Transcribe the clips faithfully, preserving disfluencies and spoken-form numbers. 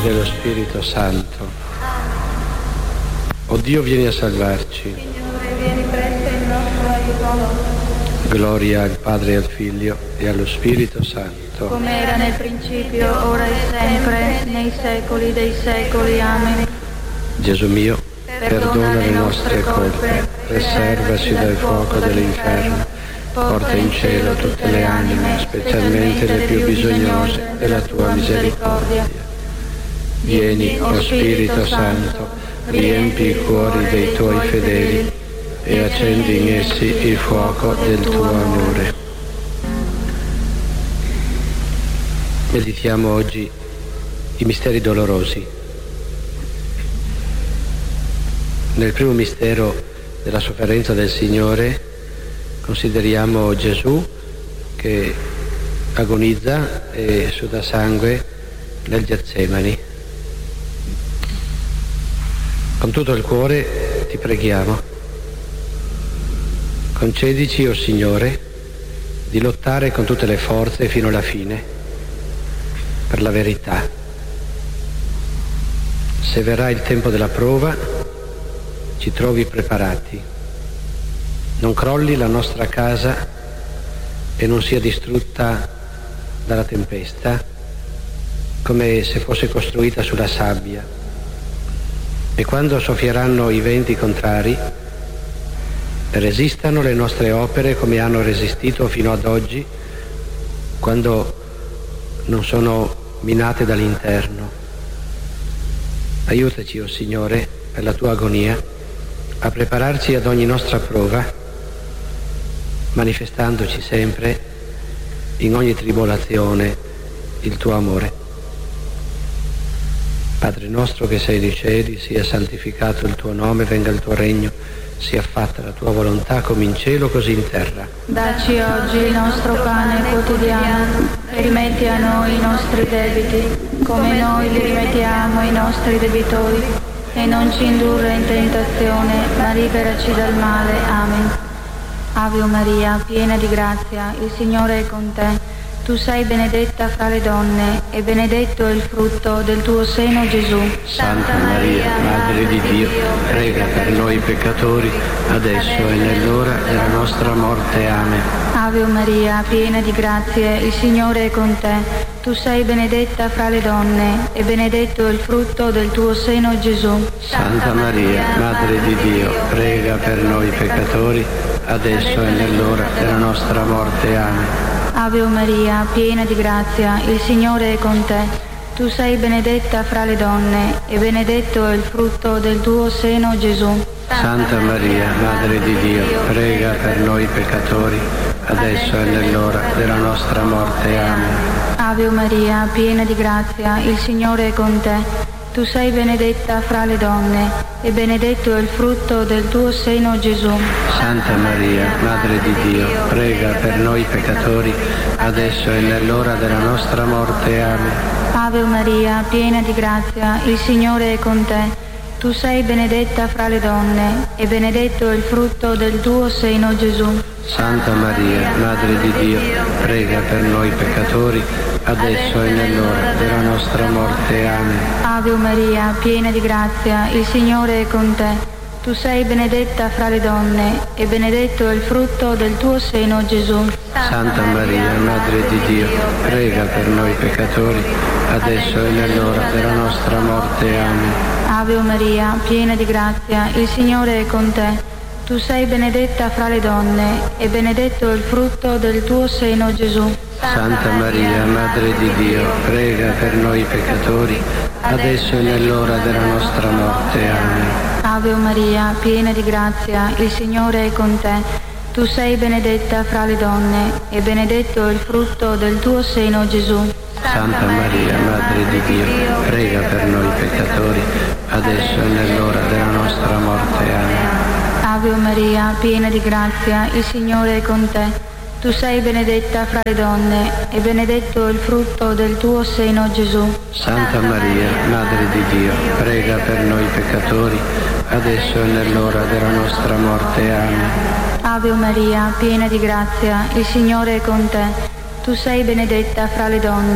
dello Spirito Santo. O Dio, vieni a salvarci. Signore, vieni presto in nostro aiuto. Gloria al Padre e al Figlio e allo Spirito Santo. Come era nel principio, ora e sempre, nei secoli dei secoli. Amen. Gesù mio, perdona le nostre colpe, preservaci dal fuoco dell'inferno, porta in cielo tutte le anime, specialmente le più bisognose della tua misericordia. Vieni, o Spirito Santo, riempi i cuori dei tuoi fedeli e accendi in essi il fuoco del tuo amore. Meditiamo oggi i misteri dolorosi. Nel primo mistero della sofferenza del Signore consideriamo Gesù che agonizza e suda sangue nel Getsemani. Con tutto il cuore ti preghiamo. Concedici, o Signore, di lottare con tutte le forze fino alla fine per la verità. Se verrà il tempo della prova, ci trovi preparati. Non crolli la nostra casa e non sia distrutta dalla tempesta, come se fosse costruita sulla sabbia. E quando soffieranno i venti contrari, resistano le nostre opere come hanno resistito fino ad oggi, quando non sono minate dall'interno. Aiutaci, o Signore, per la tua agonia, a prepararci ad ogni nostra prova, manifestandoci sempre in ogni tribolazione il tuo amore. Padre nostro che sei nei cieli, sia santificato il tuo nome, venga il tuo regno, sia fatta la tua volontà come in cielo così in terra. Dacci oggi il nostro pane quotidiano e rimetti a noi i nostri debiti, come noi li rimettiamo ai nostri debitori, e non ci indurre in tentazione, ma liberaci dal male. Amen. Ave Maria, piena di grazia, il Signore è con te. Tu sei benedetta fra le donne e benedetto è il frutto del tuo seno, Gesù. Santa Maria, Madre di Dio, prega per noi peccatori, adesso e nell'ora della nostra morte. Amen. Ave Maria, piena di grazie, il Signore è con te. Tu sei benedetta fra le donne e benedetto è il frutto del tuo seno, Gesù. Santa Maria, Madre di Dio, prega per noi peccatori, adesso e nell'ora della nostra morte. Amen. Ave Maria, piena di grazia, il Signore è con te. Tu sei benedetta fra le donne e benedetto è il frutto del tuo seno, Gesù. Santa Maria, Madre di Dio, prega per noi peccatori, adesso e nell'ora della nostra morte. Amen. Ave Maria, piena di grazia, il Signore è con te. Tu sei benedetta fra le donne e benedetto è il frutto del tuo seno, Gesù. Santa Maria, Madre di Dio, prega per noi peccatori, adesso e nell'ora della nostra morte. Amen. Ave Maria, piena di grazia, il Signore è con te. Tu sei benedetta fra le donne e benedetto è il frutto del tuo seno, Gesù. Santa Maria, Madre di Dio, prega per noi peccatori, adesso e nell'ora della nostra morte. Amen. Ave Maria, piena di grazia, il Signore è con te. Tu sei benedetta fra le donne e benedetto è il frutto del tuo seno, Gesù. Santa Maria, Madre di Dio, prega per noi peccatori, adesso e nell'ora della nostra morte. Amen. Ave Maria, piena di grazia, il Signore è con te. Tu sei benedetta fra le donne e benedetto è il frutto del tuo seno, Gesù. Santa Maria, Madre di Dio, prega per noi peccatori, adesso e nell'ora della nostra morte. Amen. Ave Maria, piena di grazia, il Signore è con te. Tu sei benedetta fra le donne e benedetto è il frutto del tuo seno, Gesù. Santa Maria, Madre di Dio, prega per noi peccatori, adesso e nell'ora della nostra morte. Amen. Ave Maria, piena di grazia, il Signore è con te. Tu sei benedetta fra le donne e benedetto è il frutto del tuo seno, Gesù. Santa Maria, Madre di Dio, prega per noi peccatori, adesso e nell'ora della nostra morte. Amen. Ave Maria, piena di grazia, il Signore è con te. Tu sei benedetta fra le donne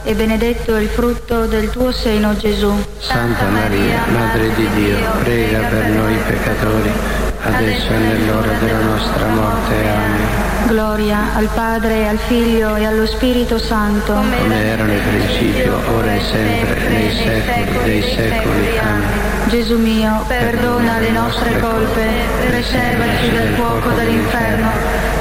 e benedetto è il frutto del tuo seno, Gesù. Santa Maria, Madre di Dio, prega per noi peccatori, adesso e nell'ora della nostra morte. Amen. Gloria al Padre, al Figlio e allo Spirito Santo, come era nel principio, ora e sempre, nei secoli dei secoli. Amen. Gesù mio, perdona le nostre colpe, preservaci dal fuoco dell'inferno,